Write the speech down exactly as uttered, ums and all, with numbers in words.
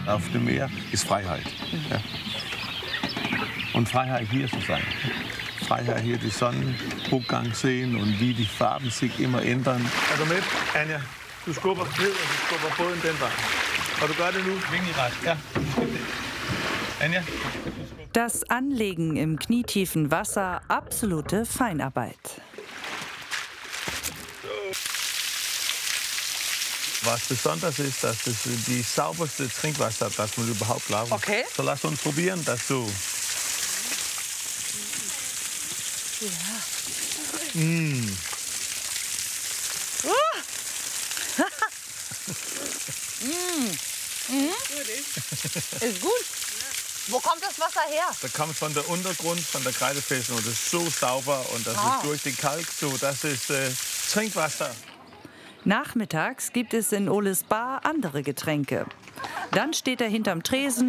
auf dem Meer ist Freiheit. Ja. Und Freiheit hier zu sein. Freiheit hier den Sonnenaufgang sehen und wie die Farben sich immer ändern. Er du med, Anja? Du skubber ned, og du skubber båden den vej. Og du gør det nu? Vinkelret, ja. Anja? Das Anlegen im knietiefen Wasser, absolute Feinarbeit. Was besonders ist, dass das die sauberste Trinkwasser, das man überhaupt haben. Okay. So lass uns probieren, dass du. Ja. Mm. mm. Mhm. Ist gut. Wo kommt das Wasser her? Das kommt von der Untergrund, von der Kreidefelsen und das ist so sauber und das ah. ist durch den Kalk so, das ist äh, Trinkwasser. Nachmittags gibt es in Oles Bar andere Getränke. Dann steht er hinterm Tresen